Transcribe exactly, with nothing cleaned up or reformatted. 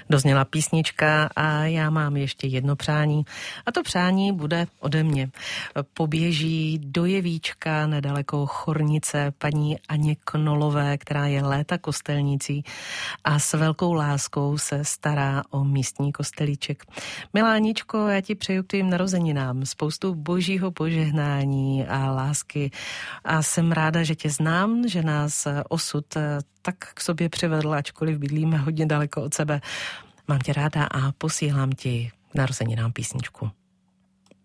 Dozněla písnička a já mám ještě jedno přání. A to přání bude ode mě. Poběží do Jevíčka nedaleko Chornice paní Aně Knolové, která je léta kostelnicí a s velkou láskou se stará o místní kostelíček. Milá Aničko, já ti přeju k tvým narozeninám spoustu božího požehnání a lásky a jsem ráda, že tě znám, že nás osud tak k sobě přivedl, ačkoliv bydlíme hodně daleko od sebe. Mám tě ráda a posílám ti k narozeninám písničku.